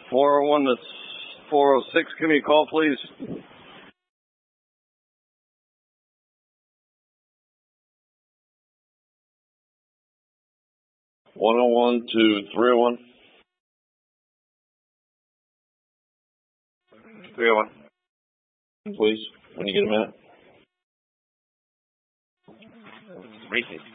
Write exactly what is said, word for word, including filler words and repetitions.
four oh one to four oh six, give me a call, please. one oh one to three oh one. three oh one. Please, when you get a minute. Racing.